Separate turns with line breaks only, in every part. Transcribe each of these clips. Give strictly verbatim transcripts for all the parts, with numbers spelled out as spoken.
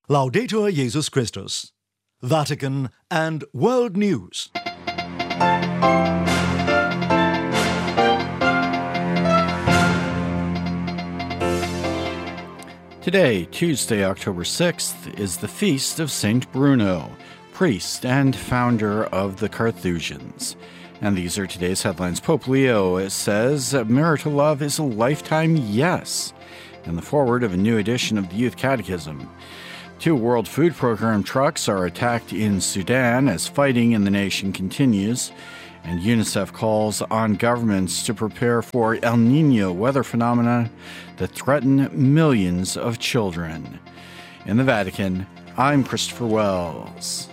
Laudetur Jesus Christus. Vatican and World News.
Today, Tuesday, October sixth, is the feast of Saint Bruno, priest and founder of the Carthusians. And these are today's headlines. Pope Leo says marital love is a lifetime yes, in the foreword of a new edition of the Youth Catechism. Two World Food Program trucks are attacked in Sudan as fighting in the nation continues, and UNICEF calls on governments to prepare for El Niño weather phenomena that threaten millions of children. In the Vatican, I'm Christopher Wells.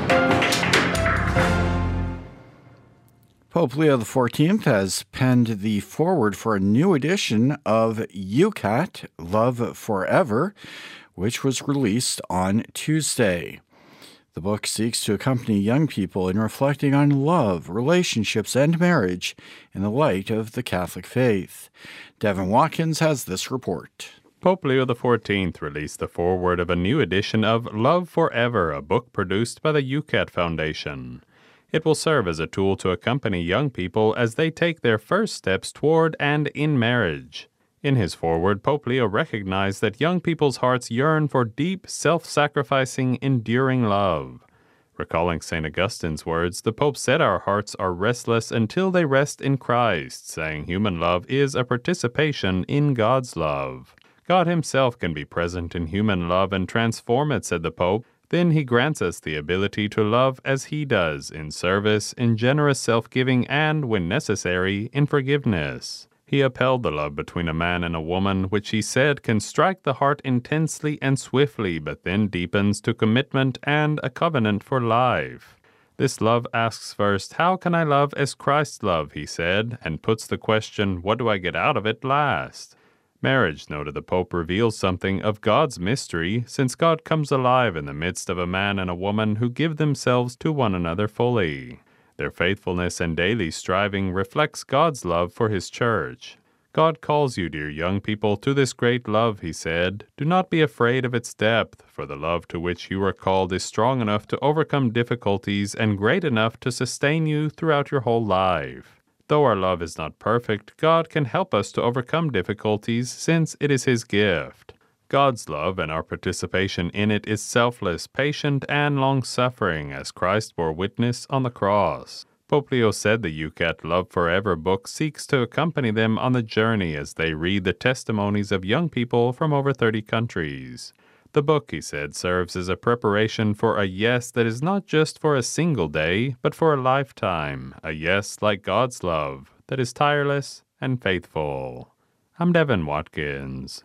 Pope Leo the fourteenth has penned the foreword for a new edition of YOUCAT, Love Forever, which was released on Tuesday. The book seeks to accompany young people in reflecting on love, relationships, and marriage in the light of the Catholic faith. Devin Watkins has this report.
Pope Leo the fourteenth released the foreword of a new edition of Love Forever, a book produced by the YOUCAT Foundation. It will serve as a tool to accompany young people as they take their first steps toward and in marriage. In his foreword, Pope Leo recognized that young people's hearts yearn for deep, self-sacrificing, enduring love. Recalling Saint Augustine's words, the Pope said our hearts are restless until they rest in Christ, saying human love is a participation in God's love. God himself can be present in human love and transform it, said the Pope. Then he grants us the ability to love as he does, in service, in generous self-giving, and, when necessary, in forgiveness. He upheld the love between a man and a woman, which he said can strike the heart intensely and swiftly, but then deepens to commitment and a covenant for life. This love asks first, how can I love as Christ loved, he said, and puts the question, what do I get out of it, last? Marriage, noted the Pope, reveals something of God's mystery, since God comes alive in the midst of a man and a woman who give themselves to one another fully. Their faithfulness and daily striving reflects God's love for his church. God calls you, dear young people, to this great love, he said. Do not be afraid of its depth, for the love to which you are called is strong enough to overcome difficulties and great enough to sustain you throughout your whole life. Though our love is not perfect, God can help us to overcome difficulties since it is his gift. God's love and our participation in it is selfless, patient, and long-suffering, as Christ bore witness on the cross. Pope Leo said the YOUCAT Love Forever book seeks to accompany them on the journey as they read the testimonies of young people from over thirty countries. The book, he said, serves as a preparation for a yes that is not just for a single day, but for a lifetime, a yes like God's love, that is tireless and faithful. I'm Devin Watkins.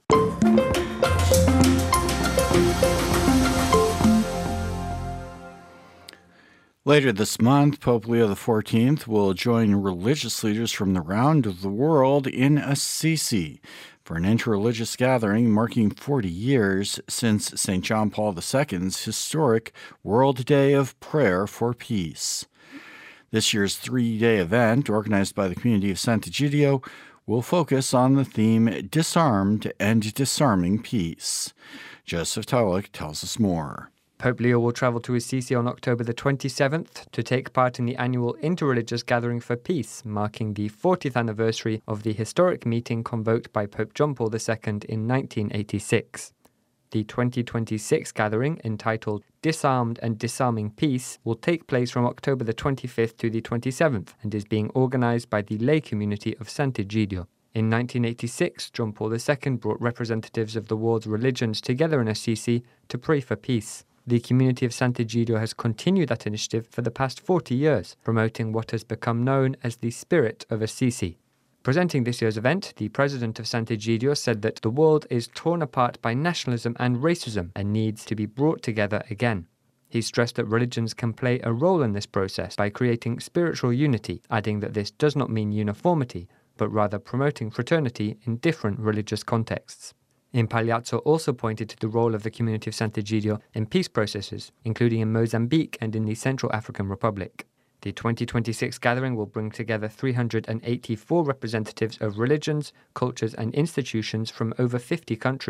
Later this month, Pope Leo the fourteenth will join religious leaders from the round of the world in Assisi for an interreligious gathering marking forty years since Saint John Paul the Second's historic World Day of Prayer for Peace. This year's three-day event, organized by the community of Sant'Egidio, will focus on the theme Disarmed and Disarming Peace. Joseph Tulloch tells us more.
Pope Leo will travel to Assisi on October the twenty-seventh to take part in the annual Interreligious Gathering for Peace, marking the fortieth anniversary of the historic meeting convoked by Pope John Paul the Second in nineteen eighty-six. The twenty twenty-six gathering, entitled Disarmed and Disarming Peace, will take place from October the twenty-fifth to the twenty-seventh and is being organized by the lay community of Sant'Egidio. In nineteen eighty-six, John Paul the Second brought representatives of the world's religions together in Assisi to pray for peace. The community of Sant'Egidio has continued that initiative for the past forty years, promoting what has become known as the Spirit of Assisi. Presenting this year's event, the president of Sant'Egidio said that the world is torn apart by nationalism and racism and needs to be brought together again. He stressed that religions can play a role in this process by creating spiritual unity, adding that this does not mean uniformity, but rather promoting fraternity in different religious contexts. Impagliazzo also pointed to the role of the community of Sant'Egidio in peace processes, including in Mozambique and in the Central African Republic. The twenty twenty-six gathering will bring together three hundred eighty-four representatives of religions, cultures and institutions from over fifty countries.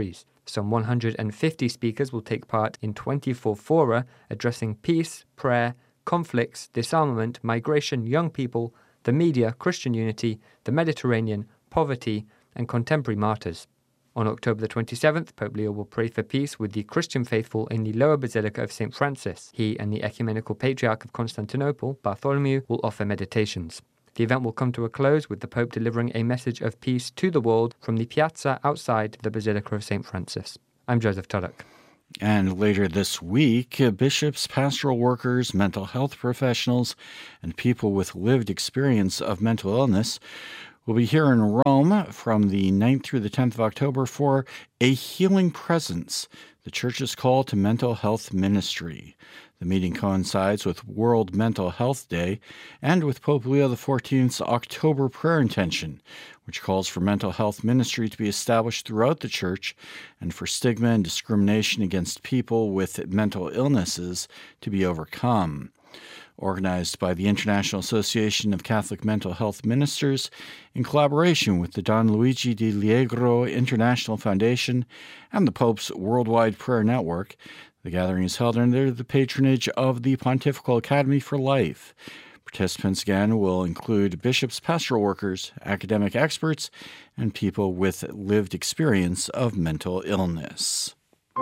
Some one hundred fifty speakers will take part in twenty-four fora addressing peace, prayer, conflicts, disarmament, migration, young people, the media, Christian unity, the Mediterranean, poverty, and contemporary martyrs. On October the twenty-seventh, Pope Leo will pray for peace with the Christian faithful in the Lower Basilica of Saint Francis. He and the Ecumenical Patriarch of Constantinople, Bartholomew, will offer meditations. The event will come to a close with the Pope delivering a message of peace to the world from the piazza outside the Basilica of Saint Francis. I'm Joseph Tuddock.
And later this week, bishops, pastoral workers, mental health professionals, and people with lived experience of mental illness will be here in Rome from the ninth through the tenth of October for A Healing Presence, the Church's call to mental health ministry. The meeting coincides with World Mental Health Day and with Pope Leo the fourteenth's October prayer intention, which calls for mental health ministry to be established throughout the Church and for stigma and discrimination against people with mental illnesses to be overcome. Organized by the International Association of Catholic Mental Health Ministers in collaboration with the Don Luigi Di Liegro International Foundation and the Pope's Worldwide Prayer Network, the gathering is held under the patronage of the Pontifical Academy for Life. Participants again will include bishops, pastoral workers, academic experts, and people with lived experience of mental illness.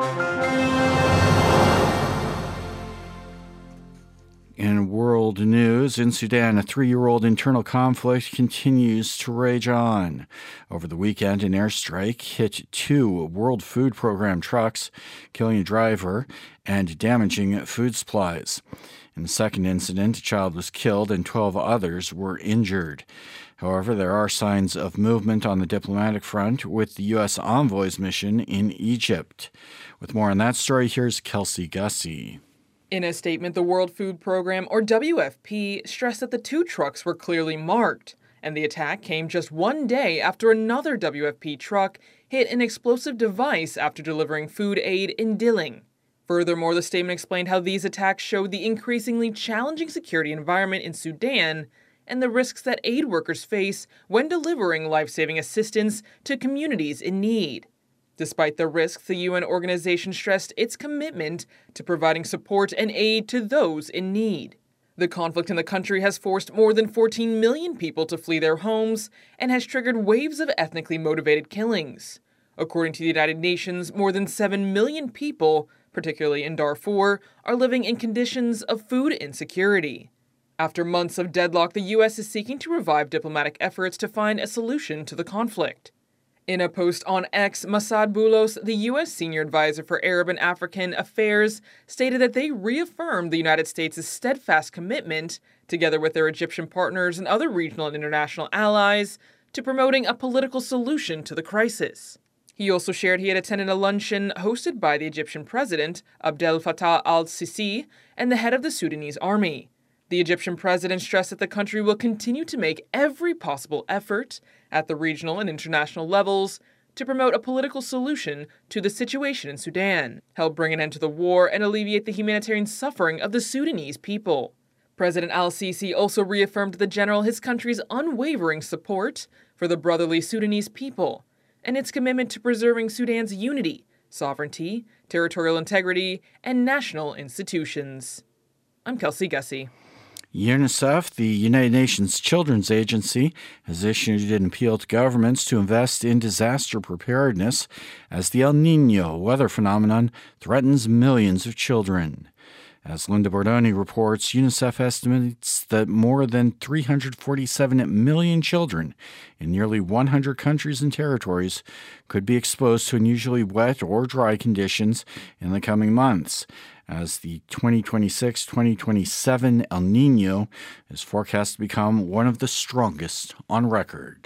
In world news, in Sudan, a three-year-old internal conflict continues to rage on. Over the weekend, an airstrike hit two World Food Program trucks, killing a driver and damaging food supplies. In the second incident, a child was killed and twelve others were injured. However, there are signs of movement on the diplomatic front with the U S envoy's mission in Egypt. With more on that story, here's Kelsey Gussie.
In a statement, the World Food Program, or W F P, stressed that the two trucks were clearly marked, and the attack came just one day after another W F P truck hit an explosive device after delivering food aid in Dilling. Furthermore, the statement explained how these attacks showed the increasingly challenging security environment in Sudan and the risks that aid workers face when delivering life-saving assistance to communities in need. Despite the risks, the U N organization stressed its commitment to providing support and aid to those in need. The conflict in the country has forced more than fourteen million people to flee their homes and has triggered waves of ethnically motivated killings. According to the United Nations, more than seven million people, particularly in Darfur, are living in conditions of food insecurity. After months of deadlock, the U S is seeking to revive diplomatic efforts to find a solution to the conflict. In a post on X, Massad Boulos, the U S Senior Advisor for Arab and African Affairs, stated that they reaffirmed the United States' steadfast commitment, together with their Egyptian partners and other regional and international allies, to promoting a political solution to the crisis. He also shared he had attended a luncheon hosted by the Egyptian president, Abdel Fattah al-Sisi, and the head of the Sudanese army. The Egyptian president stressed that the country will continue to make every possible effort at the regional and international levels to promote a political solution to the situation in Sudan, help bring an end to the war and alleviate the humanitarian suffering of the Sudanese people. President al-Sisi also reaffirmed to the general his country's unwavering support for the brotherly Sudanese people and its commitment to preserving Sudan's unity, sovereignty, territorial integrity, and national institutions. I'm Kelsey Gussie.
UNICEF, the United Nations Children's Agency, has issued an appeal to governments to invest in disaster preparedness as the El Niño weather phenomenon threatens millions of children. As Linda Bordoni reports, UNICEF estimates that more than three hundred forty-seven million children in nearly one hundred countries and territories could be exposed to unusually wet or dry conditions in the coming months, as the twenty twenty-six twenty twenty-seven El Niño is forecast to become one of the strongest on record.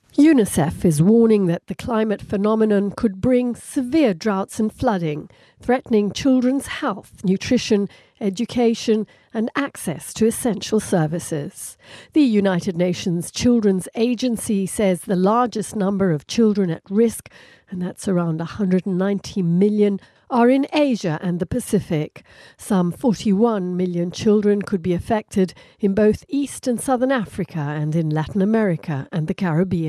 UNICEF is warning that the climate phenomenon could bring severe droughts and flooding, threatening children's health, nutrition, education, and access to essential services. The United Nations Children's Agency says the largest number of children at risk, and that's around one hundred ninety million, are in Asia and the Pacific. Some forty-one million children could be affected in both East and Southern Africa and in Latin America and the Caribbean.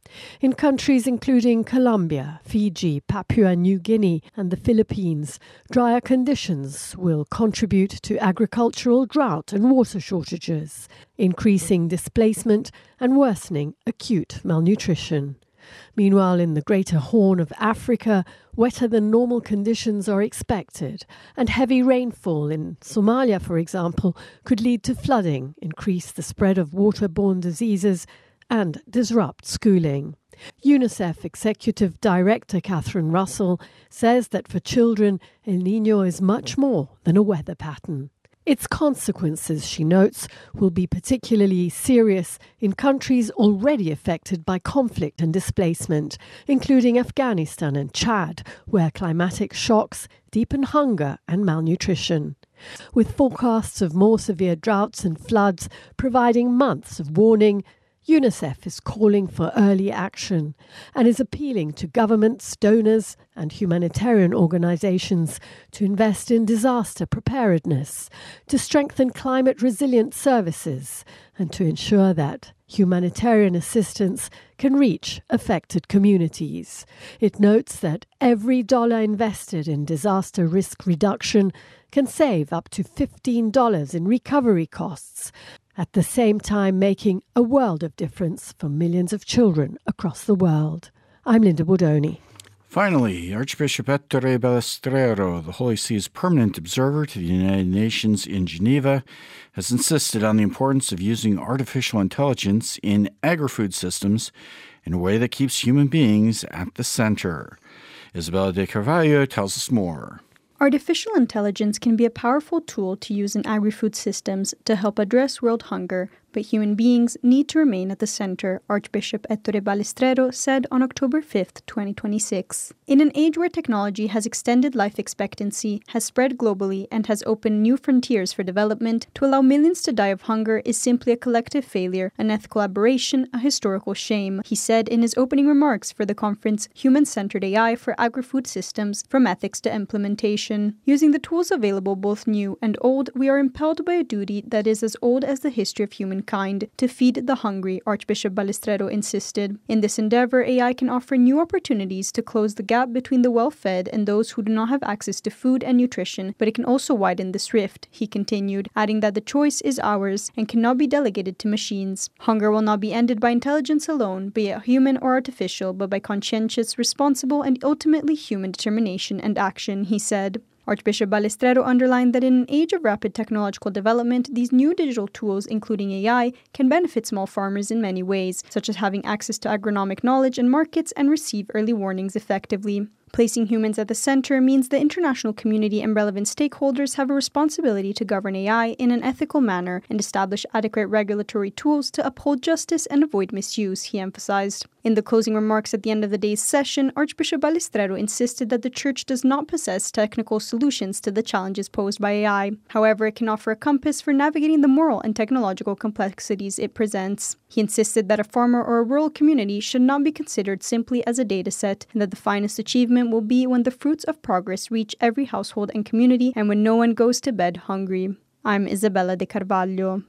In countries including Colombia, Fiji, Papua New Guinea and the Philippines, drier conditions will contribute to agricultural drought and water shortages, increasing displacement and worsening acute malnutrition. Meanwhile, in the Greater Horn of Africa, wetter than normal conditions are expected, and heavy rainfall in Somalia, for example, could lead to flooding, increase the spread of waterborne diseases, and disrupt schooling. UNICEF Executive Director Catherine Russell says that for children, El Niño is much more than a weather pattern. Its consequences, she notes, will be particularly serious in countries already affected by conflict and displacement, including Afghanistan and Chad, where climatic shocks deepen hunger and malnutrition. With forecasts of more severe droughts and floods providing months of warning, UNICEF is calling for early action and is appealing to governments, donors and humanitarian organizations to invest in disaster preparedness, to strengthen climate-resilient services and to ensure that humanitarian assistance can reach affected communities. It notes that every dollar invested in disaster risk reduction can save up to fifteen dollars in recovery costs, at the same time making a world of difference for millions of children across the world. I'm Linda Bodoni.
Finally, Archbishop Ettore Balestrero, the Holy See's permanent observer to the United Nations in Geneva, has insisted on the importance of using artificial intelligence in agri-food systems in a way that keeps human beings at the center. Isabella de Carvalho tells us more.
Artificial intelligence can be a powerful tool to use in agri-food systems to help address world hunger, but human beings need to remain at the center, Archbishop Ettore Balestrero said on October fifth, twenty twenty-six. In an age where technology has extended life expectancy, has spread globally, and has opened new frontiers for development, to allow millions to die of hunger is simply a collective failure, an ethical aberration, a historical shame, he said in his opening remarks for the conference Human-Centered A I for Agri-Food Systems, From Ethics to Implementation. Using the tools available, both new and old, we are impelled by a duty that is as old as the history of human kind, to feed the hungry, Archbishop Balestrero insisted. In this endeavor, A I can offer new opportunities to close the gap between the well-fed and those who do not have access to food and nutrition, but it can also widen this rift, he continued, adding that the choice is ours and cannot be delegated to machines. Hunger will not be ended by intelligence alone, be it human or artificial, but by conscientious, responsible, and ultimately human determination and action, he said. Archbishop Balestrero underlined that in an age of rapid technological development, these new digital tools, including A I, can benefit small farmers in many ways, such as having access to agronomic knowledge and markets and receive early warnings effectively. Placing humans at the center means the international community and relevant stakeholders have a responsibility to govern A I in an ethical manner and establish adequate regulatory tools to uphold justice and avoid misuse, he emphasized. In the closing remarks at the end of the day's session, Archbishop Balestrero insisted that the Church does not possess technical solutions to the challenges posed by A I. However, it can offer a compass for navigating the moral and technological complexities it presents. He insisted that a farmer or a rural community should not be considered simply as a data set, and that the finest achievement will be when the fruits of progress reach every household and community and when no one goes to bed hungry. I'm Isabella de Carvalho.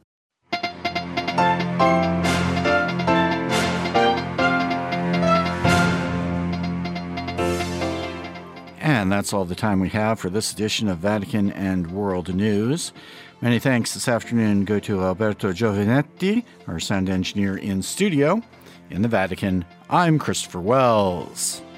And that's all the time we have for this edition of Vatican and World News. Many thanks this afternoon go to Alberto Giovinetti, our sound engineer in studio. In the Vatican, I'm Christopher Wells.